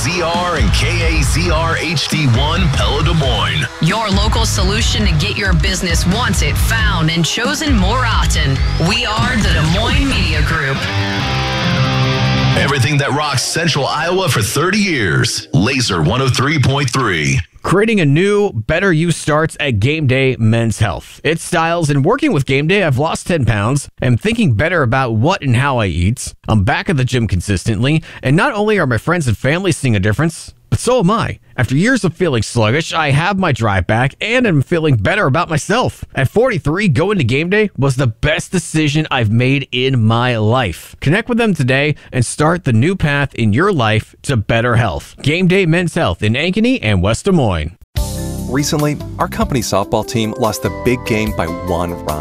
KAZR and KAZR HD1 Pella Des Moines. Your local solution to get your business wanted, found, and chosen more often. We are the Des Moines Media Group. Everything that rocks Central Iowa for 30 years. Laser 103.3. Creating a new, better you starts at Game Day Men's Health. It's styles, and working with Game Day, I've lost 10 pounds. I'm thinking better about what and how I eat. I'm back at the gym consistently, and not only are my friends and family seeing a difference, but so am I. After years of feeling sluggish, I have my drive back, and I'm feeling better about myself. At 43, going to Game Day was the best decision I've made in my life. Connect with them today and start the new path in your life to better health. Game Day Men's Health in Ankeny and West Des Moines. Recently, our company softball team lost the big game by 1 run.